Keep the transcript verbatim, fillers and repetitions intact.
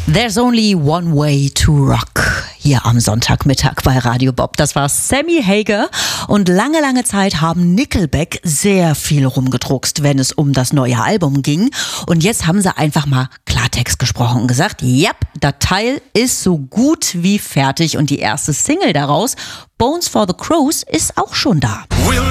There's only one way to rock. Hier am Sonntagmittag bei Radio Bob. Das war Sammy Hagar. Und lange, lange Zeit haben Nickelback sehr viel rumgedruckst, wenn es um das neue Album ging. Und jetzt haben sie einfach mal Klartext gesprochen und gesagt, ja, das Teil ist so gut wie fertig. Und die erste Single daraus, Bones for the Crows, ist auch schon da.